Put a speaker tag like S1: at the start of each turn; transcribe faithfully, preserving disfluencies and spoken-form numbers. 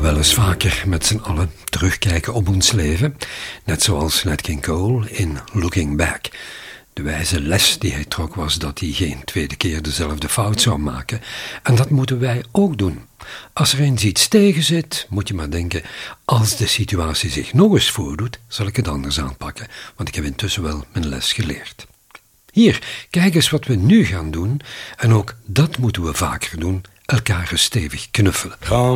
S1: wel eens vaker met z'n allen terugkijken op ons leven, net zoals Nat King Cole in Looking Back. De wijze les die hij trok was dat hij geen tweede keer dezelfde fout zou maken. En dat moeten wij ook doen. Als er eens iets tegen zit, moet je maar denken, als de situatie zich nog eens voordoet, zal ik het anders aanpakken, want ik heb intussen wel mijn les geleerd. Hier, kijk eens wat we nu gaan doen, en ook dat moeten we vaker doen, elkaar eens stevig knuffelen.